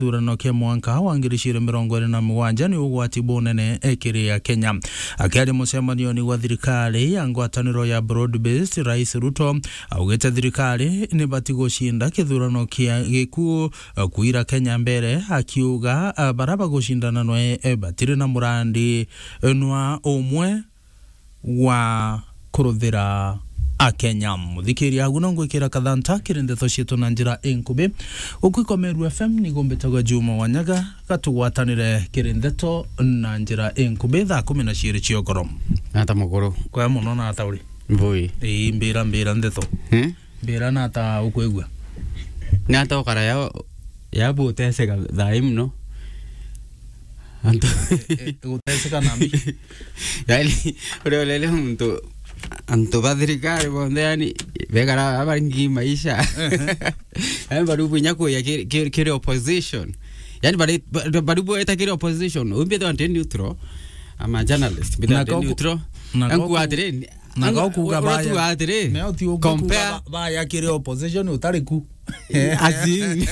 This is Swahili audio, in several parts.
thurano kia mwanka wa 2027 ni ugwati bunene ekiri ya Kenya. Akiari mucemanio ni wa thirikari ya ngwataniro ya broad based, Rais Ruto augite thirikari ni bati gushinda kithurano kia gikuo kuira Kenya mbere, akiuga baraba gushindana no batire na murandi nwa umwe wa kuruthira a Kenya. Muthikiri aguna ngwikira kathanta kirindeto cietu na njira inkube ukwikomeru FM ni gombetagwa Juma Wanyaga gatugwatanire kirindeto na njira inkube thaa 12 ciogoro ata mugoro kwa muno na atauri mbui mbira ndeto mbira na ata ukwegwa ni ata okara ya buteseka thaim no anto uteseka nami yani urelele muntu anto badrikari bonde yani begara abaringi maisha yani barubu nyako ya kire opposition yani barubu eta kire opposition umbe to ante neutral ama journalist bida neutral anku adre nako kugabaya adre neo ti compare ba ya kire opposition utariku azin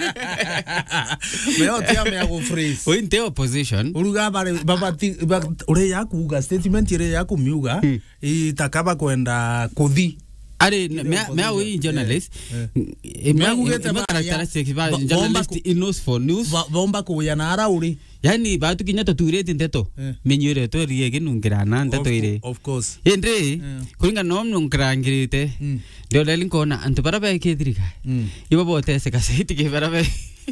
neo ti ame go freeze ointe opposition uruga bare babati ure yakuga statement ire yakumiuga itakaba kwenda kuthi are me awi journalist me agugete characteristics ba journalist in news for news bomba kuya na arauri yani batu kinyato turete nteto menyure to riege nungirana nteto ire of course endre kuringa nom nungrangirite ndio leli nkona antu barabe kedirika ibo bote se kaseti ke barabe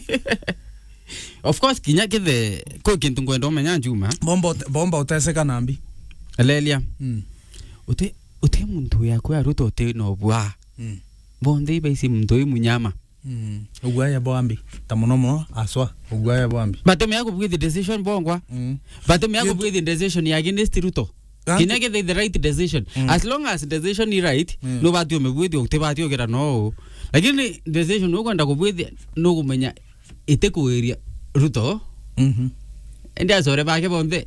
of course kinyake the ko kintu ngwendo menya njuma bomba uteseka nambi lelia ute muntu yako ya Ruto te no bwa bonde ibaisi muntu munyama ugaya bwambi tamunomo aswa ugaya bwambi bateme yako with the decision bongwa bateme yako with the decision ya against Ruto kinage the right decision as long as the decision is right no batio mebwidi oktebatio kera no lakini decision no kwenda kubwidi no kumenya itekueria Ruto ndia sore bake bonde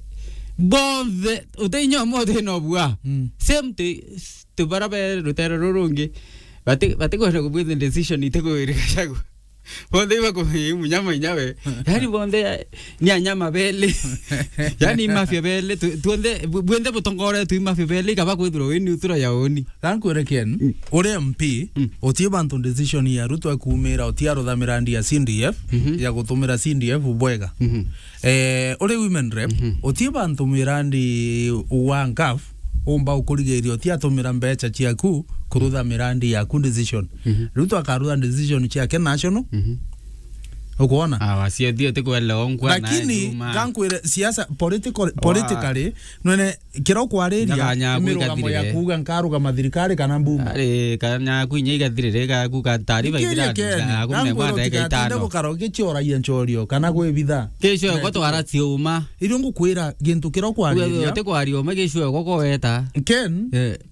utenyo mode no bua same te barabe rutero rurungi bate ko kubwidi decision itekueria kashago bonde iba ko munyama inyawe yani bonde ni anyama bele yani mafia bele tuende bwende butongore tu mafia bele kaba kwithiro weni utura yaoni tankureken ore MP otie bantu decision ya Ruto akumira otia ruthamira ndi ya CDF ya gutumira CDF bwega ore women rep otie bantu mirandi wa ngaf umba ukurigerio tia tumira mbecha ciaku kurutha mirandi ya ku decision Ruto akarutha decision ciake national ukuona wasia dio te kwela onkwa na lakini kankwire siasa politically none kiro kwariria mirugamo ya kuga nkaruga mathirikari kana mbunge ari kana kuinya igathirire ga kuga taarifa ithira akumne kwanda ikaitano ndego karoge ciora yenchorio kana gwe bitha kesho goto arati uma irio ngukwira gintu kiro kwariria te kwario ma kesho goko weta ken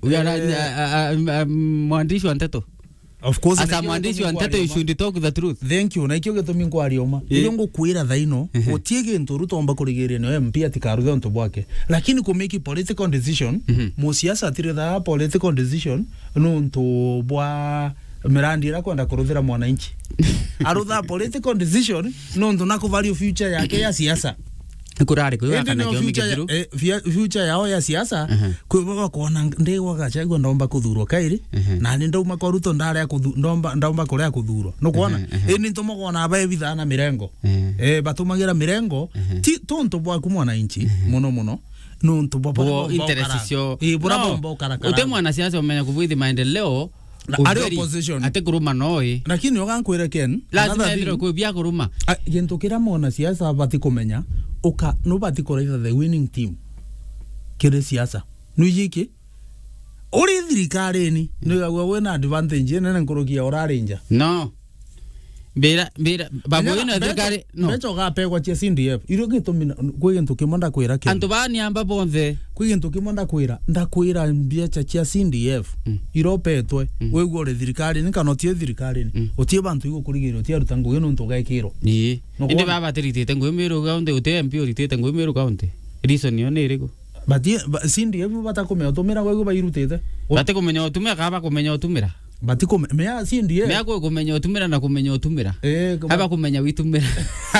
uyara mwandishi wa Nteto. Of course as a mwandishi wa Nteto you should talk the truth. Thank you. Na ikyo gitumi kwarioma irio ngukwira thaino otie gintu Ruto omba kurigeria no MP atikaruthe onto bwake lakini ku make political decision musiasa atire tha political decision no nto bwa mirandi ira kwenda kuruthira mwananchi arutha political decision no ndo nako value future yake ya siasa kurare kwa kana kiomi kiru future yao ya siasa kwa kuona ndewa gachagwa ndomba kuthurwo kairi na ni ndauma kwa Ruto ndare ndomba kuria kuthurwo no kuona ni ntomo kuona abaye bithana mirengo batumagira mirengo ti tonto bwa kumwana inchi muno no ntobo interest sio bora bombo karakara utemwa na siasa umenya kuvuithi maendeleo ari opposition ate kuruma noi lakini ogankwira ken lazima ndiro kubia kuruma gento kira mona siasa bati kumenya oka no bati koreitha the winning team kire siasa nuyiki uri thirikari ni nigagwa wena advantage nene nkurukia orarinja no bera babu ino thirikari no becho gapegwa cia CDF irio gitumina kwi gintu kimonda kwira ken antu bani amba bonthe kwi gintu kimonda kwira ndakwira mbiacha cia CDF iropetwe wegwo ri thirikari ni kana tie thirikari ni otie bantu igo kurigiro tie rutangu ino ntu gaikiro ni inde baba tiritite ngwimiro kaunti utie MP uritite ngwimiro kaunti reason yo ni irigo batie CDF batakumenya utumira wegwo bairutite batakumenya utumira kaba kumenya utumira batiko mea si ndiye mea kumenya utumira na kumenya utumira eh haba kumenya witumira